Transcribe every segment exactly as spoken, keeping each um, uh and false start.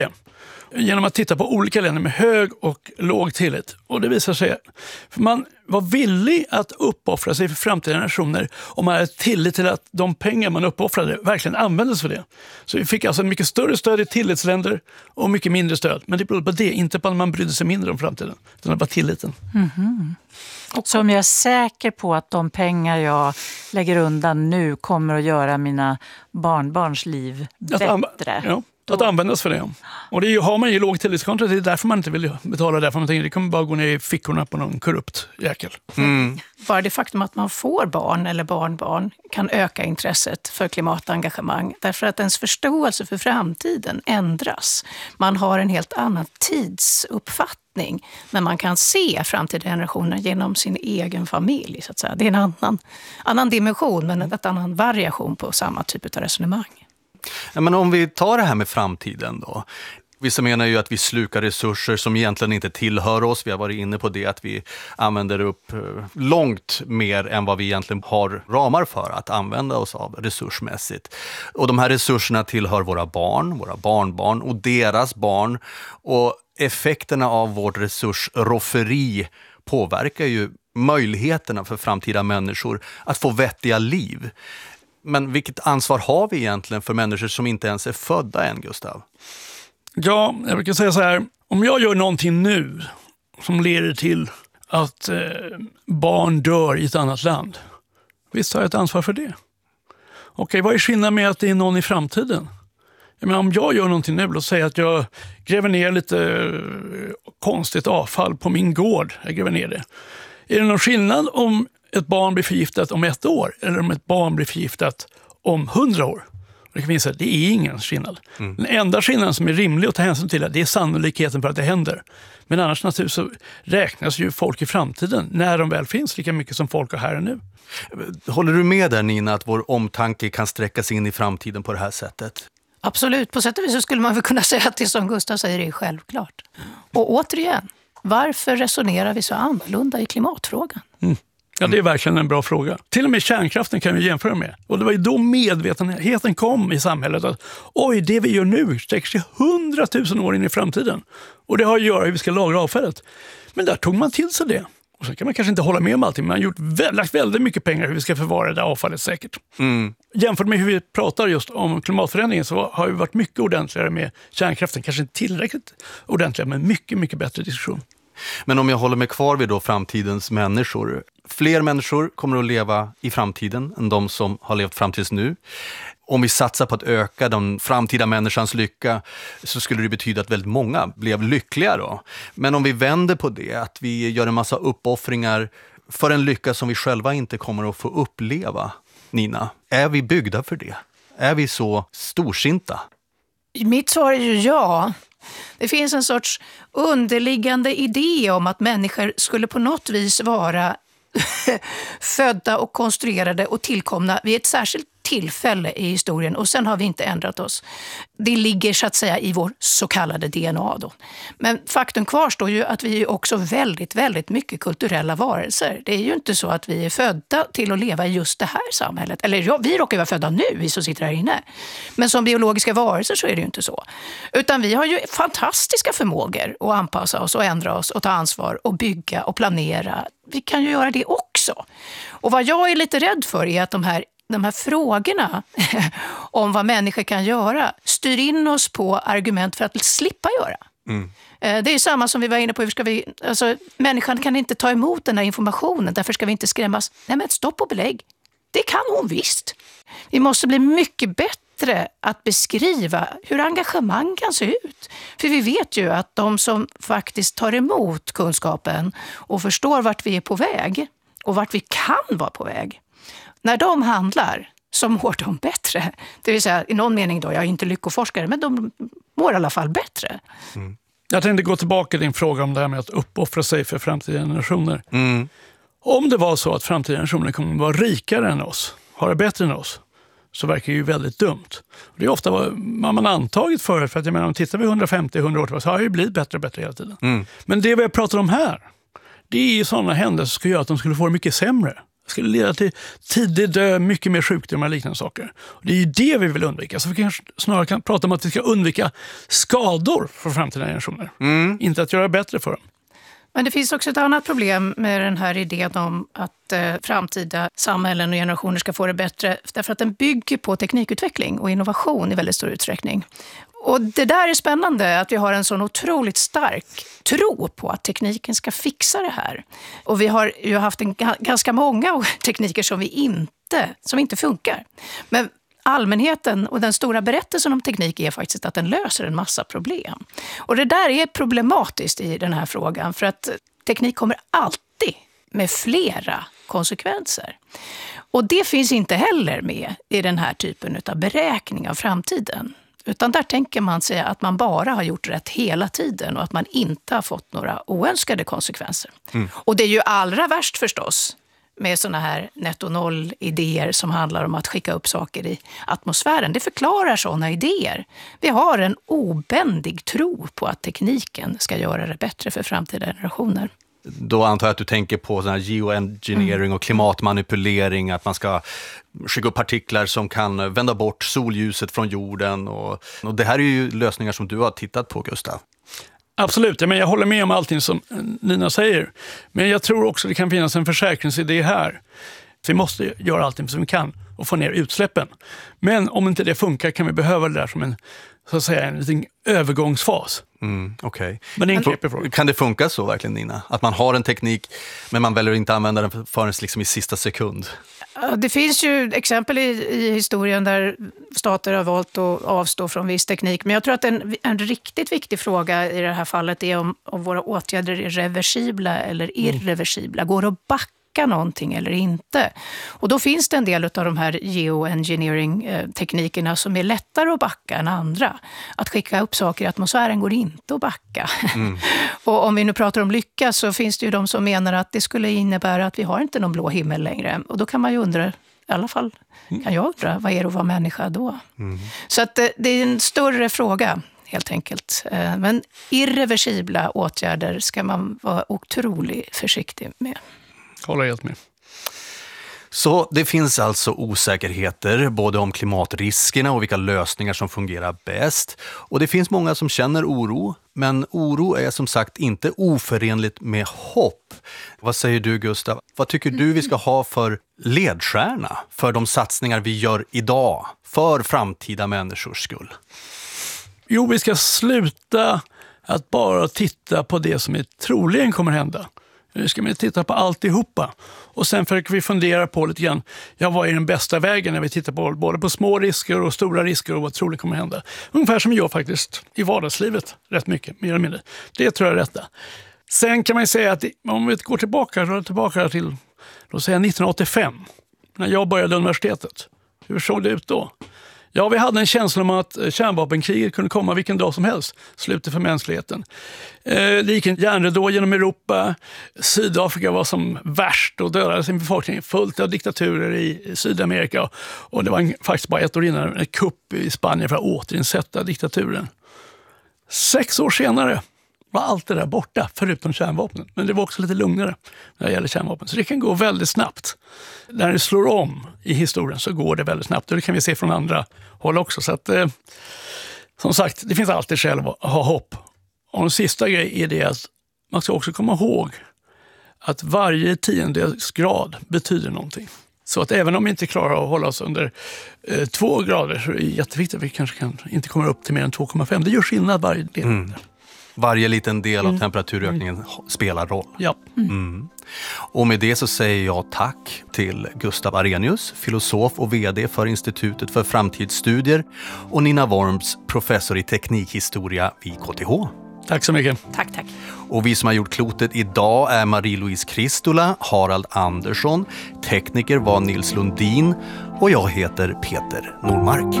genom att titta på olika länder med hög och låg tillit. Och det visar sig att man var villig att uppoffra sig för framtida generationer om man hade tillit till att de pengar man uppoffrade verkligen användes för det. Så vi fick alltså en mycket större stöd i tillitsländer och mycket mindre stöd. Men det beror på det, inte på att man brydde sig mindre om framtiden. Utan det var tilliten. Mm-hmm. Så om jag är säker på att de pengar jag lägger undan nu kommer att göra mina barnbarns liv bättre. Ja. Att användas för det. Och det är ju, har man ju låg tillitskontra, det är därför man inte vill betala det. För man tänker det kommer bara gå ner i fickorna på någon korrupt jäkel. Mm. Bara det faktum att man får barn eller barnbarn kan öka intresset för klimatengagemang. Därför att ens förståelse för framtiden ändras. Man har en helt annan tidsuppfattning. Men man kan se framtida generationer genom sin egen familj. Så att säga. Det är en annan, annan dimension, men en annan variation på samma typ av resonemang. Ja, men om vi tar det här med framtiden då. Vissa menar ju att vi slukar resurser som egentligen inte tillhör oss. Vi har varit inne på det att vi använder upp långt mer än vad vi egentligen har ramar för att använda oss av resursmässigt. Och de här resurserna tillhör våra barn, våra barnbarn och deras barn. Och effekterna av vårt resursrofferi påverkar ju möjligheterna för framtida människor att få vettiga liv. Men vilket ansvar har vi egentligen för människor som inte ens är födda än, Gustav? Ja, jag brukar säga så här. Om jag gör någonting nu som leder till att eh, barn dör i ett annat land. Visst har jag ett ansvar för det. Okej, vad är skillnaden med att det är någon i framtiden? Jag menar, om jag gör någonting nu och säger att jag gräver ner lite konstigt avfall på min gård. Jag gräver ner det. Är det någon skillnad om ett barn blir förgiftat om ett år eller om ett barn blir förgiftat om hundra år? Det kan vi säga att det är ingen skillnad. Mm. Den enda skillnaden som är rimlig att ta hänsyn till det är sannolikheten för att det händer. Men annars naturligtvis så räknas ju folk i framtiden när de väl finns lika mycket som folk har här och nu. Håller du med där, Nina, att vår omtanke kan sträcka sig in i framtiden på det här sättet? Absolut, på sätt och vis så skulle man väl kunna säga att det som Gustav säger är självklart. Och återigen, varför resonerar vi så annorlunda i klimatfrågan? Mm. Ja, det är verkligen en bra fråga. Till och med kärnkraften kan vi jämföra med. Och det var ju då medvetenheten kom i samhället att oj, det vi gör nu sträcker sig hundratusen år in i framtiden. Och det har att göra hur vi ska lagra avfallet. Men där tog man till sig det. Och så kan man kanske inte hålla med om allting, men man har gjort vä- lagt väldigt mycket pengar hur vi ska förvara det avfallet säkert. Mm. Jämfört med hur vi pratar just om klimatförändringen så har vi varit mycket ordentligare med kärnkraften. Kanske inte tillräckligt ordentligare, men mycket, mycket bättre diskussion. Men om jag håller mig kvar vid då framtidens människor. Fler människor kommer att leva i framtiden än de som har levt fram tills nu. Om vi satsar på att öka den framtida människans lycka så skulle det betyda att väldigt många blev lyckliga då. Men om vi vänder på det, att vi gör en massa uppoffringar för en lycka som vi själva inte kommer att få uppleva, Nina, är vi byggda för det? Är vi så storsinta? Mitt svar är ju ja. Det finns en sorts underliggande idé om att människor skulle på något vis vara födda och konstruerade och tillkomna vid ett särskilt tillfälle i historien och sen har vi inte ändrat oss. Det ligger så att säga i vår så kallade D N A då. Men faktum kvarstår ju att vi är också väldigt, väldigt mycket kulturella varelser. Det är ju inte så att vi är födda till att leva i just det här samhället. Eller ja, vi råkar vara födda nu, vi som sitter här inne. Men som biologiska varelser så är det ju inte så. Utan vi har ju fantastiska förmågor att anpassa oss och ändra oss och ta ansvar och bygga och planera. Vi kan ju göra det också. Och vad jag är lite rädd för är att de här De här frågorna om vad människor kan göra styr in oss på argument för att slippa göra. Mm. Det är samma som vi var inne på. Hur ska vi, alltså, människan kan inte ta emot den här informationen. Därför ska vi inte skrämmas. Nej, men stopp och belägg. Det kan hon visst. Vi måste bli mycket bättre att beskriva hur engagemang kan se ut. För vi vet ju att de som faktiskt tar emot kunskapen och förstår vart vi är på väg och vart vi kan vara på väg. När de handlar så mår de bättre. Det vill säga, i någon mening då, jag är inte lyckoforskare, men de mår i alla fall bättre. Mm. Jag tänkte gå tillbaka till din fråga om det här med att uppoffra sig för framtida generationer. Mm. Om det var så att framtida generationer kommer att vara rikare än oss, ha det bättre än oss, så verkar det ju väldigt dumt. Det är ofta vad man antagit förut, för att jag menar, om tittar vi hundrafemtio till hundra år så har det ju blivit bättre och bättre hela tiden. Mm. Men det vi pratar om här, det är ju sådana händelser som skulle göra att de skulle få det mycket sämre. Det skulle leda till tidig död, mycket mer sjukdomar och liknande saker. Och det är ju det vi vill undvika. Så vi kanske snarare kan prata om att vi ska undvika skador för framtida generationer. Mm. Inte att göra bättre för dem. Men det finns också ett annat problem med den här idén om att eh, framtida samhällen och generationer ska få det bättre. Därför att den bygger på teknikutveckling och innovation i väldigt stor utsträckning. Och det där är spännande, att vi har en sån otroligt stark tro på att tekniken ska fixa det här. Och vi har ju haft en, ganska många tekniker som vi inte, som inte funkar. Men allmänheten och den stora berättelsen om teknik är faktiskt att den löser en massa problem. Och det där är problematiskt i den här frågan, för att teknik kommer alltid med flera konsekvenser. Och det finns inte heller med i den här typen av beräkning av framtiden. Utan där tänker man sig att man bara har gjort rätt hela tiden och att man inte har fått några oönskade konsekvenser. Mm. Och det är ju allra värst förstås med såna här netto noll-idéer som handlar om att skicka upp saker i atmosfären. Det förklarar såna idéer. Vi har en obändig tro på att tekniken ska göra det bättre för framtida generationer. Då antar jag att du tänker på sån här geoengineering och klimatmanipulering, att man ska skicka upp partiklar som kan vända bort solljuset från jorden. Och, och det här är ju lösningar som du har tittat på, Gustav. Absolut, men jag håller med om allting som Nina säger. Men jag tror också det kan finnas en försäkringsidé här. Vi måste göra allting som vi kan och få ner utsläppen. Men om inte det funkar kan vi behöva det där som en, så att säga, en liten övergångsfas. Mm, okay. Men det är en kan det funka så verkligen, Nina? Att man har en teknik men man väljer att inte använda den förrän liksom i sista sekund? Det finns ju exempel i, i historien där stater har valt att avstå från viss teknik. Men jag tror att en, en riktigt viktig fråga i det här fallet är om, om våra åtgärder är reversibla eller irreversibla. Går det att backa någonting eller inte? Och då finns det en del av de här geoengineering-teknikerna som är lättare att backa än andra. Att skicka upp saker i atmosfären går inte att backa. Mm. Och om vi nu pratar om lycka så finns det ju de som menar att det skulle innebära att vi har inte någon blå himmel längre. Och då kan man ju undra, i alla fall kan jag undra, vad är det att vara människa då? Mm. Så att det, det är en större fråga helt enkelt. Men irreversibla åtgärder ska man vara otroligt försiktig med. Håller helt med. Så det finns alltså osäkerheter både om klimatriskerna och vilka lösningar som fungerar bäst. Och det finns många som känner oro, men oro är som sagt inte oförenligt med hopp. Vad säger du, Gustav? Vad tycker du vi ska ha för ledstjärna för de satsningar vi gör idag för framtida människors skull? Jo, vi ska sluta att bara titta på det som är troligen kommer hända. Nu ska vi titta på alltihopa. Och sen försöker vi fundera på lite grann, ja, vad är den bästa vägen när vi tittar på både på små risker och stora risker och vad troligen kommer hända. Ungefär som jag faktiskt i vardagslivet rätt mycket, mer eller mindre. Det tror jag är rätta. Sen kan man säga att om vi går tillbaka, så tillbaka till låt säga nittonhundraåttiofem, när jag började universitetet. Hur såg det ut då? Ja, vi hade en känsla om att kärnvapenkriget kunde komma vilken dag som helst. Slutet för mänskligheten. Det gick en järnridå genom Europa. Sydafrika var som värst och dödade sin befolkning. Fullt av diktaturer i Sydamerika. Och det var faktiskt bara ett år innan en kupp i Spanien för att återinsätta diktaturen. Sex år senare var allt det där borta, förutom kärnvapnen. Men det var också lite lugnare när det gäller kärnvapen. Så det kan gå väldigt snabbt. När det slår om i historien så går det väldigt snabbt. Och det kan vi se från andra håll också. Så att, eh, som sagt, det finns alltid skäl att ha hopp. Och den sista grejen är det att man ska också komma ihåg att varje tiondels grad betyder någonting. Så att även om vi inte klarar att hålla oss under eh, två grader så är det jätteviktigt att vi kanske kan, inte kommer upp till mer än två komma fem. Det gör skillnad varje del. Mm. Varje liten del av temperaturökningen mm. spelar roll. Ja. Mm. Mm. Och med det så säger jag tack till Gustav Arrhenius, filosof och vd för Institutet för framtidsstudier, och Nina Worms, professor i teknikhistoria vid K T H. Tack så mycket. Tack, tack. Och vi som har gjort klotet idag är Marie-Louise Kristola, Harald Andersson, tekniker var Nils Lundin och jag heter Peter Normark.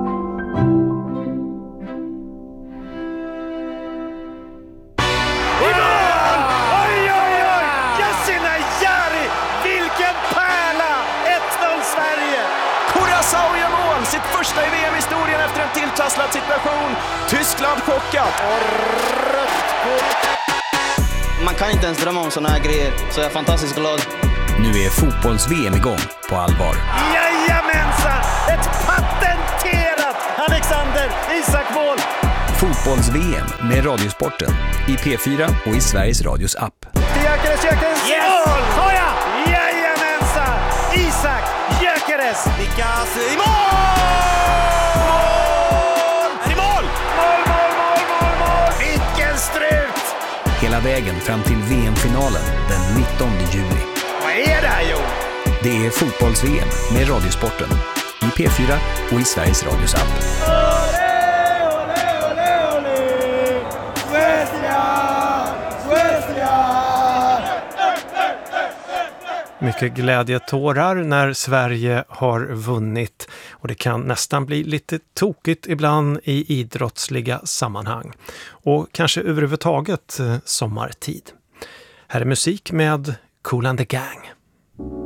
Sitt första i V M-historien efter en tilltrasslad situation. Tyskland chockat. Och rött på... Man kan inte ens drömma om såna här grejer. Så jag är fantastiskt glad. Nu är fotbolls-V M igång på allvar. Jajamensan! Ett patenterat Alexander Isak-mål! Fotbolls-V M med Radiosporten i P fyra och i Sveriges Radios app. Till Gyökeres, Gyökeres! Yes! Mål! Koja! Jajamensan! Isak Gyökeres! Nickas i mål! Mål! Är det mål? Mål, mål, mål, mål, mål! Vilken strut! Hela vägen fram till V M-finalen den nittonde juli. Vad är det här, Jon? Det är fotbolls-V M med Radiosporten i P fyra och i Sveriges Radios app. Mycket glädjetårar när Sverige har vunnit, och det kan nästan bli lite tokigt ibland i idrottsliga sammanhang och kanske överhuvudtaget sommartid. Här är musik med Kool and the Gang.